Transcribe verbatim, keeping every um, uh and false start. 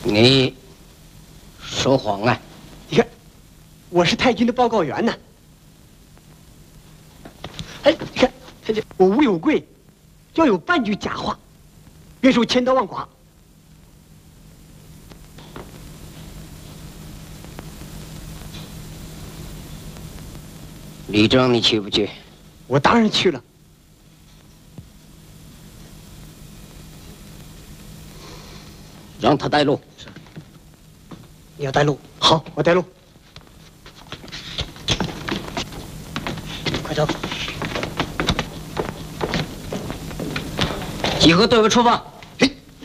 你说谎啊！ 你看，我是太君的报告员呢。哎，你看，太君，我吴有贵，要有半句假话，愿受千刀万剐。 李征，你去不去？ 我当然去了。 让他带路。 是。你要带路？好，我带路。快走。 集合队伍出发。